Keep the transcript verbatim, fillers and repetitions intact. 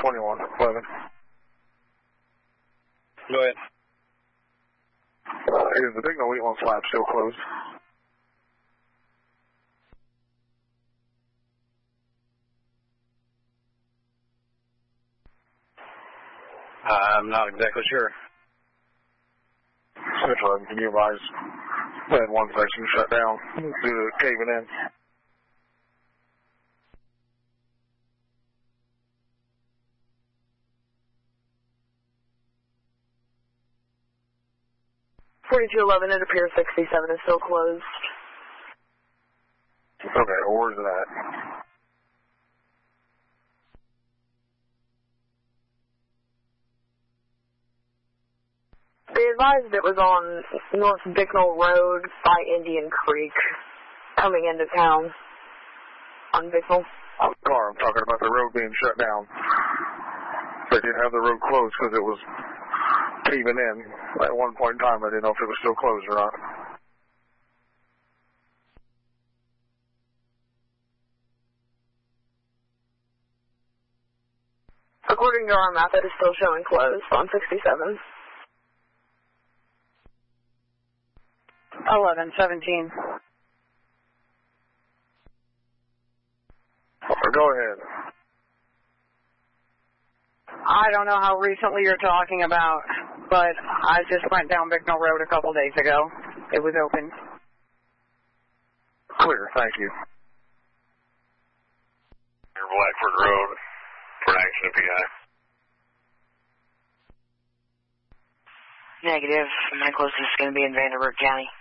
twenty-one eleven. Go ahead. Uh, is the Bignell Wheatland slab still closed? I'm not exactly sure. Switch eleven, can you advise that one section shut down due to caving in? forty-two eleven, it appears sixty-seven is still closed. Okay, well, where's it at? They advised it was on North Bicknell Road by Indian Creek, coming into town on Bicknell. On the car, I'm talking about the road being shut down. They didn't have the road closed because it was caving in. At one point in time, I didn't know if it was still closed or not. According to our map, it is still showing closed on sixty-seven. eleven seventeen. Go ahead. I don't know how recently you're talking about, but I just went down Bicknell Road a couple days ago. It was open. Clear, thank you. Near Blackford Road for an accident, P I. Negative. My closest is going to be in Vanderburgh County.